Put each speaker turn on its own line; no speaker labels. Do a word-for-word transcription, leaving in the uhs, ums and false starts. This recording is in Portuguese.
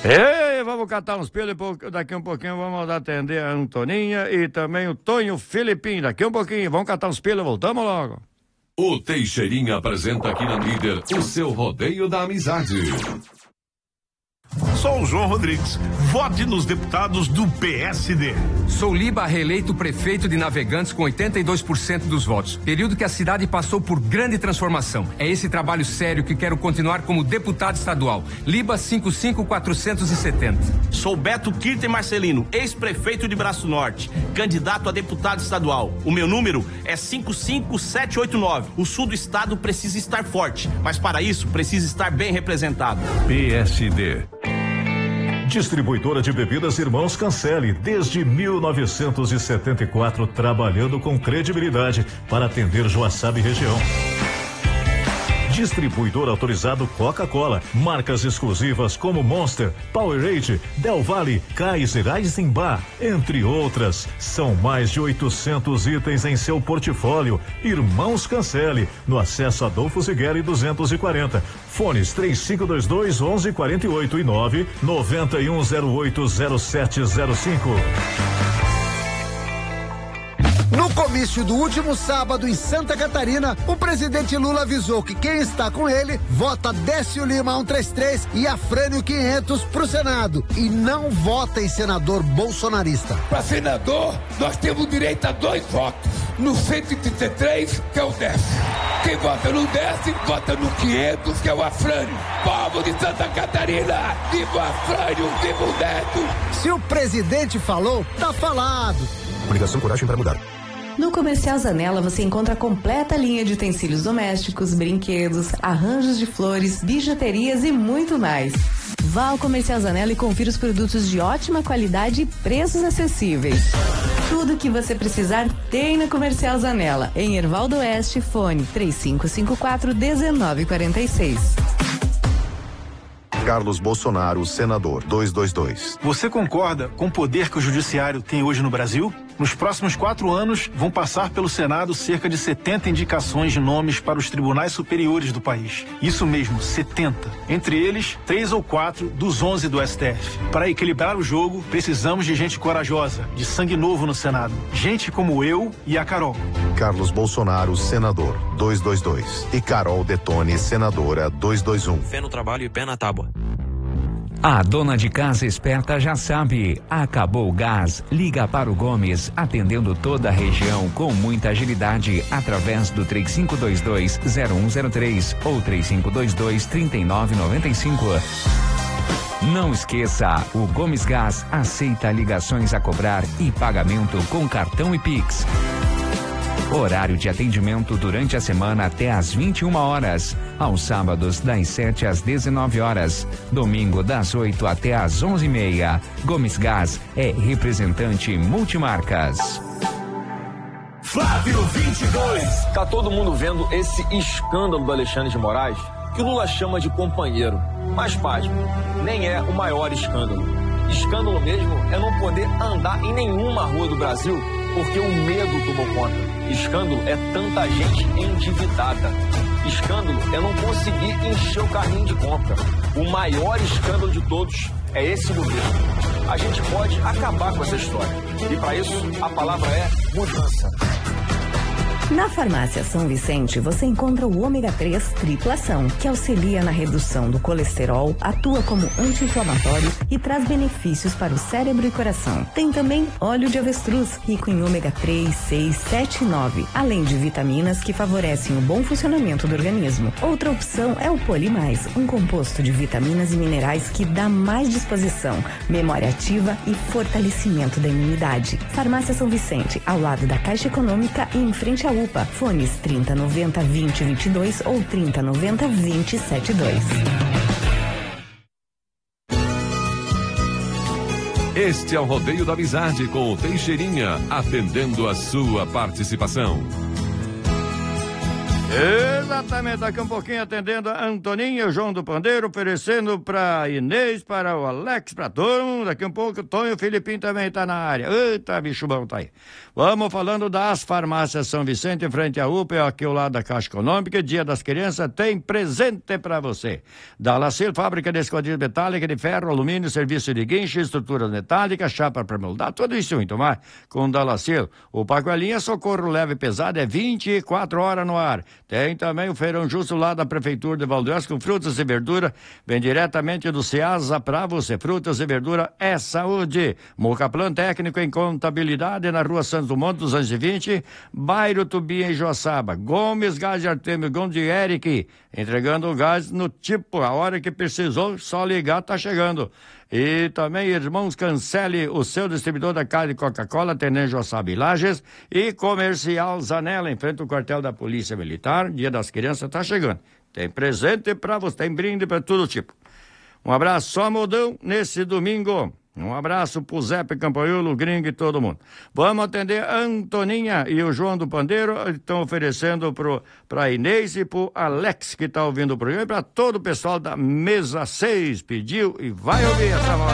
Ei, vamos catar uns pelos e daqui um pouquinho vamos atender a Antoninha e também o Tonho Filipim. Daqui um pouquinho, vamos catar uns pelos, voltamos logo.
O Teixeirinha apresenta aqui na Líder o seu rodeio da amizade.
Sou o João Rodrigues. Vote nos deputados do P S D.
Sou Liba, reeleito prefeito de Navegantes com oitenta e dois por cento dos votos. Período que a cidade passou por grande transformação. É esse trabalho sério que quero continuar como deputado estadual. Liba cinco cinco quatrocentos e setenta.
Sou Beto Kirten Marcelino, ex-prefeito de Braço Norte, candidato a deputado estadual. O meu número é cinco cinco sete oito nove. O sul do estado precisa estar forte, mas para isso precisa estar bem representado.
P S D. Distribuidora de bebidas Irmãos Cancele, desde mil novecentos e setenta e quatro, trabalhando com credibilidade para atender Joaçaba e região. Distribuidor autorizado Coca-Cola, marcas exclusivas como Monster, Powerade, Del Valle, Kaiser, Eisenbach, entre outras. São mais de oitocentos itens em seu portfólio. Irmãos Cancele, no acesso Adolfo Zigueri duzentos e quarenta. Fones três cinco dois dois, onze quarenta e oito e nove nove um zero oito zero sete zero cinco.
No comício do último sábado em Santa Catarina, o presidente Lula avisou que quem está com ele vota Décio Lima cento e trinta e três e Afrânio quinhentos pro Senado e não vota em senador bolsonarista.
Para senador, nós temos direito a dois votos. No cento e trinta e três, que é o Décio. Quem vota no Décio, vota no quinhentos, que é o Afrânio. Povo de Santa Catarina, viva o Afrânio, viva o Décio.
Se o presidente falou, tá falado.
Obrigação, coragem para mudar.
No Comercial Zanella você encontra a completa linha de utensílios domésticos, brinquedos, arranjos de flores, bijuterias e muito mais. Vá ao Comercial Zanella e confira os produtos de ótima qualidade e preços acessíveis. Tudo o que você precisar tem na Comercial Zanella. Em Hervaldo Oeste, fone três cinco cinco quatro um nove quatro seis.
Carlos Bolsonaro, senador, duzentos e vinte e dois.
Você concorda com o poder que o judiciário tem hoje no Brasil? Nos próximos quatro anos, vão passar pelo Senado cerca de setenta indicações de nomes para os tribunais superiores do país. Isso mesmo, setenta. Entre eles, três ou quatro dos onze do S T F. Para equilibrar o jogo, precisamos de gente corajosa, de sangue novo no Senado. Gente como eu e a Carol.
Carlos Bolsonaro, senador, duzentos e vinte e dois. E Carol Detone, senadora, duzentos e vinte e um.
Fé no trabalho e pé na tábua.
A dona de casa esperta já sabe, acabou o gás, liga para o Gomes, atendendo toda a região com muita agilidade, através do três cinco dois dois zero um zero três ou três cinco dois dois três nove nove cinco. Não esqueça, o Gomes Gás aceita ligações a cobrar e pagamento com cartão e Pix. Horário de atendimento durante a semana até às vinte e uma horas. Aos sábados, das sete às dezenove horas. Domingo, das oito até às onze e meia. Gomes Gás é representante multimarcas.
Flávio vinte e dois.
Tá todo mundo vendo esse escândalo do Alexandre de Moraes, que o Lula chama de companheiro. Mas, pasme, nem é o maior escândalo. Escândalo mesmo é não poder andar em nenhuma rua do Brasil porque o medo tomou conta. Escândalo é tanta gente endividada. Escândalo é não conseguir encher o carrinho de compra. O maior escândalo de todos é esse governo. A gente pode acabar com essa história. E para isso, a palavra é mudança.
Na Farmácia São Vicente, você encontra o ômega três triplação, que auxilia na redução do colesterol, atua como anti-inflamatório e traz benefícios para o cérebro e coração. Tem também óleo de avestruz, rico em ômega três, seis, sete e nove, além de vitaminas que favorecem o bom funcionamento do organismo. Outra opção é o Polimais, um composto de vitaminas e minerais que dá mais disposição, memória ativa e fortalecimento da imunidade. Farmácia São Vicente, ao lado da Caixa Econômica e em frente à U P A. Fones trinta noventa vinte vinte e dois ou trinta noventa vinte setenta e dois.
Este é o Rodeio da Amizade com o Teixeirinha, atendendo a sua participação.
Exatamente, daqui um pouquinho atendendo a Antoninha, o João do Pandeiro, oferecendo pra Inês, para o Alex, pra todo mundo. Daqui um pouco o Tonho Filipim também tá na área. Eita, bicho bom tá aí. Vamos falando das farmácias São Vicente, em frente à U P A, aqui ao lado da Caixa Econômica. Dia das Crianças tem presente pra você. Da Lacil, fábrica de esquadrilha metálica de ferro, alumínio, serviço de guincho, estruturas metálicas, chapa pra moldar, tudo isso e muito mais. Com da Lacil, o Pacoelinha Socorro Leve e Pesado é vinte e quatro horas no ar. Tem também o Feirão Justo lá da Prefeitura de Valdoeste com frutas e verdura. Vem diretamente do Ceasa pra você. Frutas e verdura é saúde. Mocaplan técnico em contabilidade na rua Santos Dumont duzentos e vinte, bairro Tubinha e Joaçaba. Gomes Gás de Artemio Gomes de Eric, entregando o gás no tipo, a hora que precisou, só ligar, tá chegando. E também, irmãos, cancele o seu distribuidor da carne de Coca-Cola, Tenente Joaçaba e Lages, e Comercial Zanella, em frente ao quartel da Polícia Militar. Dia das Crianças tá chegando. Tem presente pra você, tem brinde pra todo tipo. Um abraço só modão nesse domingo. Um abraço pro Zé Campanholo, Gringo e todo mundo. Vamos atender a Antoninha e o João do Pandeiro. Estão oferecendo pro, pra Inês e pro Alex, que tá ouvindo o programa, e pra todo o pessoal da Mesa seis. Pediu e vai ouvir essa voz.